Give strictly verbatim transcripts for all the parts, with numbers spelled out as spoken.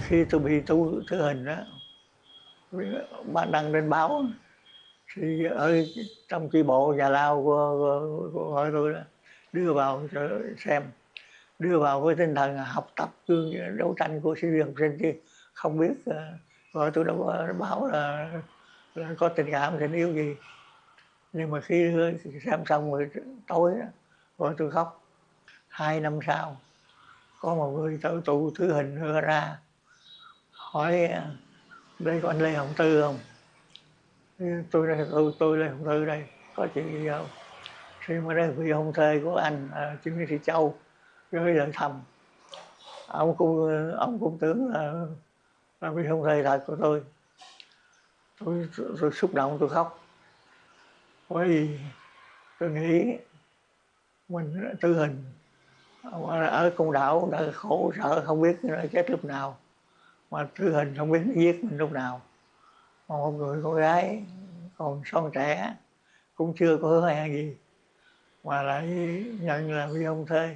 Khi tôi bị tù tử hình đó, bạn đăng lên báo thì ở trong chi bộ nhà lao của, của, của hội tôi đó, đưa vào cho xem, đưa vào với tinh thần học tập chương đấu tranh của sinh viên học sinh, chứ không biết uh, gọi tôi đâu có báo là, là có tình cảm tình yêu gì. Nhưng mà khi xem xong rồi tối đó, rồi tôi khóc. Hai năm sau có một người tự tù tử hình đưa ra hỏi đây có anh Lê Hồng Tư không. Tôi đây, tôi, tôi Lê Hồng Tư đây, có chuyện gì không. Thì mà đây vị hôn thê của anh à, chị Nguyễn Thị Châu với lời thầm. Ông cũng ông cũng tưởng là, là vị hôn thê thật của tôi. Tôi, tôi, tôi xúc động, tôi khóc, bởi vì tôi nghĩ mình tử hình ở Côn Đảo đã khổ sở không biết nó chết lúc nào, mà tử hình không biết nó giết mình lúc nào. Mà một người con gái còn son trẻ, cũng chưa có hứa hẹn gì, mà lại nhận là vị hôn thê.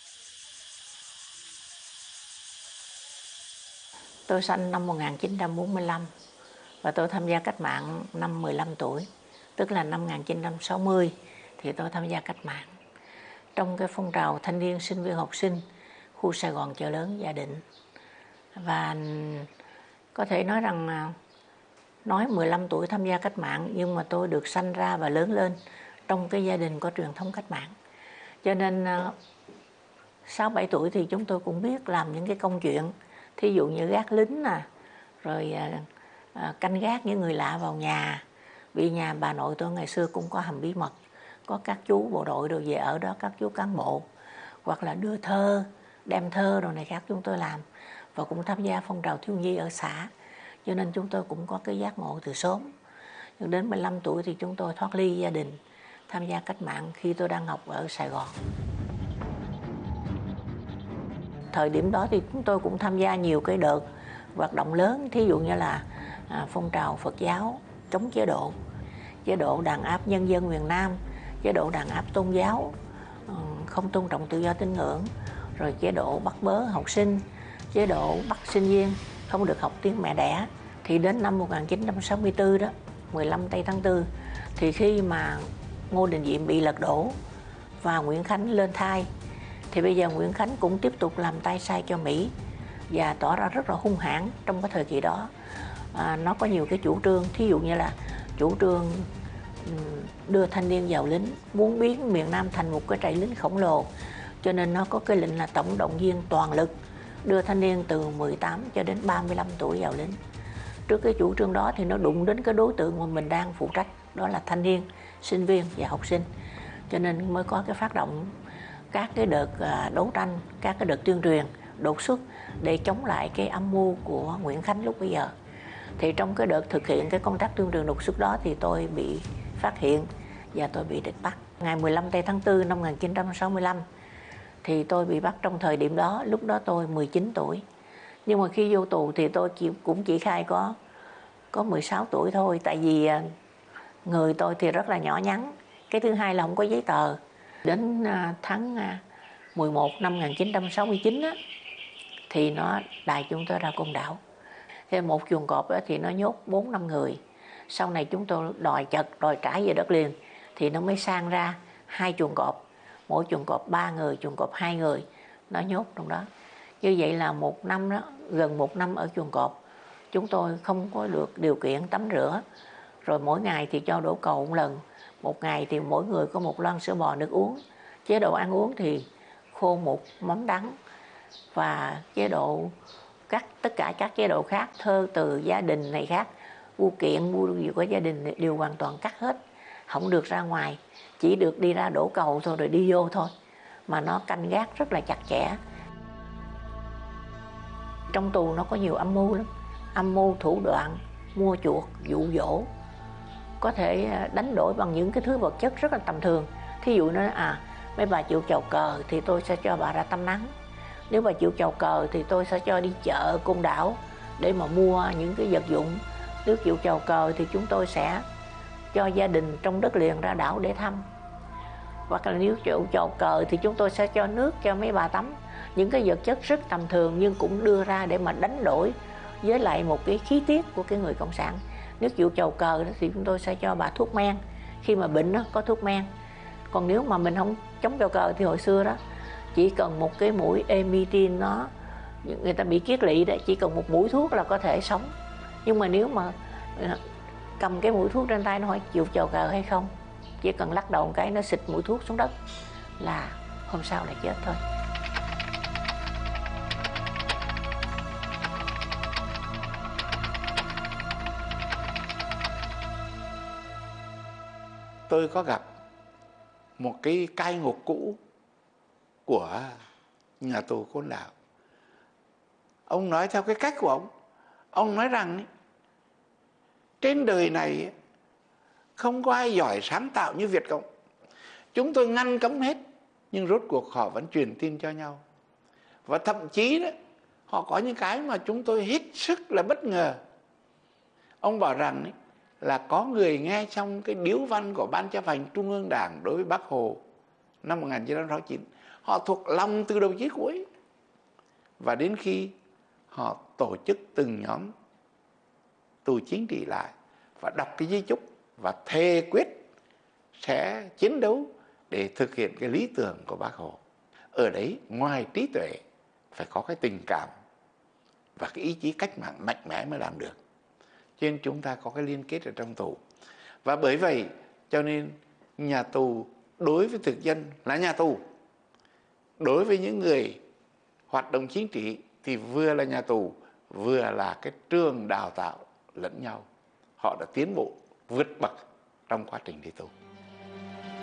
Tôi sinh năm một nghìn chín trăm bốn mươi lăm và tôi tham gia cách mạng năm mười lăm tuổi, tức là năm một nghìn chín trăm sáu mươi thì tôi tham gia cách mạng trong cái phong trào thanh niên sinh viên học sinh khu Sài Gòn chợ lớn Gia Định. Và có thể nói rằng nói mười lăm tuổi tham gia cách mạng, nhưng mà tôi được sanh ra và lớn lên trong cái gia đình có truyền thống cách mạng, cho nên sáu bảy tuổi thì chúng tôi cũng biết làm những cái công chuyện, thí dụ như gác lính nè, rồi à, à, canh gác những người lạ vào nhà. Vì nhà bà nội tôi ngày xưa cũng có hầm bí mật, có các chú bộ đội rồi về ở đó, các chú cán bộ, hoặc là đưa thơ, đem thơ rồi này khác chúng tôi làm. Và cũng tham gia phong trào thiếu nhi ở xã, cho nên chúng tôi cũng có cái giác ngộ từ sớm. Nhưng đến mười lăm tuổi thì chúng tôi thoát ly gia đình, tham gia cách mạng khi tôi đang học ở Sài Gòn. Thời điểm đó thì chúng tôi cũng tham gia nhiều cái đợt hoạt động lớn, thí dụ như là à, phong trào Phật giáo chống chế độ, chế độ đàn áp nhân dân miền Nam, chế độ đàn áp tôn giáo, không tôn trọng tự do tín ngưỡng, rồi chế độ bắt bớ học sinh, chế độ bắt sinh viên không được học tiếng mẹ đẻ. Thì đến năm một nghìn chín trăm sáu mươi tư đó, mười lăm tây tháng tư, thì khi mà Ngô Đình Diệm bị lật đổ và Nguyễn Khánh lên thai, thì bây giờ Nguyễn Khánh cũng tiếp tục làm tay sai cho Mỹ và tỏ ra rất là hung hãn trong cái thời kỳ đó. À, nó có nhiều cái chủ trương, thí dụ như là chủ trương đưa thanh niên vào lính, muốn biến miền Nam thành một cái trại lính khổng lồ, cho nên nó có cái lệnh là tổng động viên toàn lực đưa thanh niên từ mười tám cho đến ba mươi lăm tuổi vào lính. Trước cái chủ trương đó thì nó đụng đến cái đối tượng mà mình đang phụ trách, đó là thanh niên, sinh viên và học sinh, cho nên mới có cái phát động các cái đợt đấu tranh, các cái đợt tuyên truyền đột xuất để chống lại cái âm mưu của Nguyễn Khánh lúc bấy giờ. Thì trong cái đợt thực hiện cái công tác tuyên truyền đột xuất đó thì tôi bị phát hiện và tôi bị địch bắt. Ngày mười lăm tây tháng tư năm một nghìn chín trăm sáu mươi lăm thì tôi bị bắt trong thời điểm đó, lúc đó tôi mười chín tuổi. Nhưng mà khi vô tù thì tôi chỉ, cũng chỉ khai có có mười sáu tuổi thôi, tại vì người tôi thì rất là nhỏ nhắn. Cái thứ hai là không có giấy tờ. Đến tháng mười một năm một nghìn chín trăm sáu mươi chín á, thì nó đài chúng tôi ra Côn Đảo. Thế một chuồng cọp đó thì nó nhốt bốn năm người. Sau này chúng tôi đòi chật, đòi trả về đất liền thì nó mới sang ra hai chuồng cọp, mỗi chuồng cọp ba người, chuồng cọp hai người, nó nhốt trong đó. Như vậy là một năm đó, gần một năm ở chuồng cọp, chúng tôi không có được điều kiện tắm rửa, rồi mỗi ngày thì cho đổ cầu một lần, một ngày thì mỗi người có một lon sữa bò nước uống. Chế độ ăn uống thì khô một mắm đắng, và chế độ các tất cả các chế độ khác, thơ từ gia đình này khác, bưu kiện bưu gì của gia đình đều hoàn toàn cắt hết, không được ra ngoài, chỉ được đi ra đổ cầu thôi rồi đi vô thôi, mà nó canh gác rất là chặt chẽ. Trong tù nó có nhiều âm mưu lắm, âm mưu thủ đoạn, mua chuộc, dụ dỗ, có thể đánh đổi bằng những cái thứ vật chất rất là tầm thường. Thí dụ nó à mấy bà chịu chào cờ thì tôi sẽ cho bà ra tắm nắng, nếu bà chịu chào cờ thì tôi sẽ cho đi chợ Côn Đảo để mà mua những cái vật dụng, nếu chịu chào cờ thì chúng tôi sẽ cho gia đình trong đất liền ra đảo để thăm, hoặc là nếu chịu chào cờ thì chúng tôi sẽ cho nước cho mấy bà tắm. những cái vật chất rất tầm thường nhưng cũng đưa ra để mà đánh đổi với lại một cái khí tiết của cái người cộng sản. Nếu chịu chầu cờ đó thì chúng tôi sẽ cho bà thuốc men, khi mà bệnh đó có thuốc men. Còn nếu mà mình không chống chầu cờ thì hồi xưa đó chỉ cần một cái mũi emitin, nó người ta bị kiết lỵ đấy, chỉ cần một mũi thuốc là có thể sống. Nhưng mà nếu mà cầm cái mũi thuốc trên tay, nó hỏi chịu chầu cờ hay không, chỉ cần lắc đầu một cái nó xịt mũi thuốc xuống đất là hôm sau là chết thôi. Tôi có gặp một cái cai ngục cũ của nhà tù Côn Đảo. Ông nói theo cái cách của ông. Ông nói rằng trên đời này không có ai giỏi sáng tạo như Việt Cộng. Chúng tôi ngăn cấm hết, nhưng rốt cuộc họ vẫn truyền tin cho nhau. Và thậm chí đó, họ có những cái mà chúng tôi hết sức là bất ngờ. Ông bảo rằng ấy, là có người nghe trong cái điếu văn của Ban chấp hành Trung ương Đảng đối với Bác Hồ năm một nghìn chín trăm sáu mươi chín, họ thuộc lòng từ đầu chí cuối. Và đến khi họ tổ chức từng nhóm tù chính trị lại và đọc cái di chúc và thề quyết sẽ chiến đấu để thực hiện cái lý tưởng của Bác Hồ. Ở đấy ngoài trí tuệ phải có cái tình cảm và cái ý chí cách mạng mạnh mẽ mới làm được. Cho nên chúng ta có cái liên kết ở trong tù. Và bởi vậy cho nên nhà tù đối với thực dân là nhà tù. Đối với những người hoạt động chính trị thì vừa là nhà tù, vừa là cái trường đào tạo lẫn nhau. Họ đã tiến bộ vượt bậc trong quá trình đi tù.